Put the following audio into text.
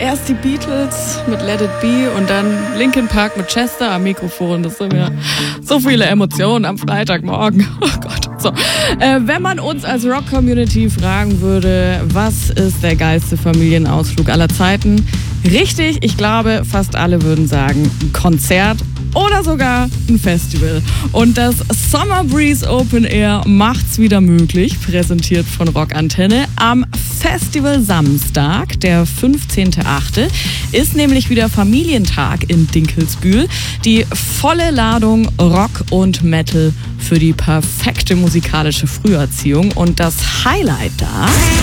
erst die Beatles mit Let It Be und dann Linkin Park mit Chester am Mikrofon. Das sind ja so viele Emotionen am Freitagmorgen. Oh Gott. So. Wenn man uns als Rock-Community fragen würde, was ist der geilste Familienausflug aller Zeiten? Richtig, ich glaube, fast alle würden sagen, ein Konzert oder sogar ein Festival. Und das Summer Breeze Open Air macht's wieder möglich, präsentiert von Rockantenne. Am Festival Samstag, der 15.8., ist nämlich wieder Familientag in Dinkelsbühl. Die volle Ladung Rock und Metal für die perfekte musikalische Früherziehung. Und das Highlight da...